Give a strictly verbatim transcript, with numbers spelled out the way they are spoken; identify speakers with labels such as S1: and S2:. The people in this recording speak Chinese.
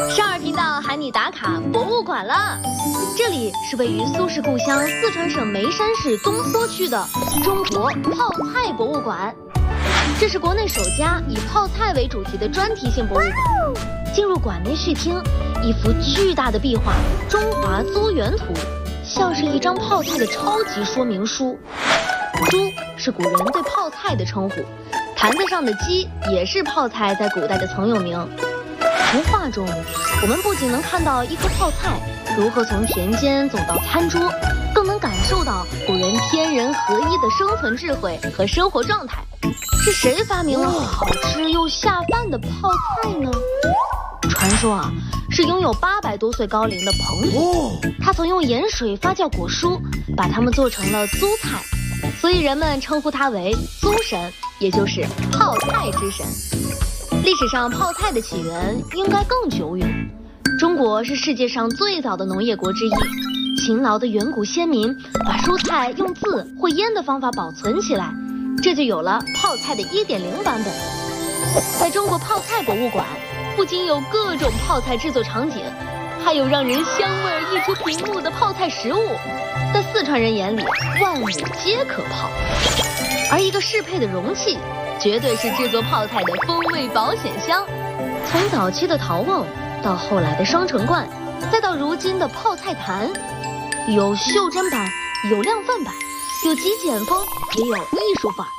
S1: 少儿频道喊你打卡博物馆了，这里是位于苏轼故乡四川省眉山市东坡区的中国泡菜博物馆。这是国内首家以泡菜为主题的专题性博物馆。进入馆内续听，一幅巨大的壁画《中华租园图》，像是一张泡菜的超级说明书。租是古人对泡菜的称呼，坛子上的鸡也是泡菜在古代的曾有名。图画中，我们不仅能看到一颗泡菜如何从田间走到餐桌，更能感受到古人天人合一的生存智慧和生活状态。是谁发明了好吃又下饭的泡菜呢？传说啊，是拥有八百多岁高龄的彭祖，他曾用盐水发酵果蔬，把它们做成了租菜，所以人们称呼他为租神，也就是泡菜之神。历史上泡菜的起源应该更久远。中国是世界上最早的农业国之一，勤劳的远古先民把蔬菜用渍或腌的方法保存起来，这就有了泡菜的 一点零 版本。在中国泡菜博物馆，不仅有各种泡菜制作场景，还有让人香味溢出屏幕的泡菜食物，在四川人眼里万物皆可泡。而一个适配的容器绝对是制作泡菜的风味保险箱。从早期的陶瓮到后来的双盛罐，再到如今的泡菜坛，有袖珍版，有量贩版，有极简风，也有艺术范儿。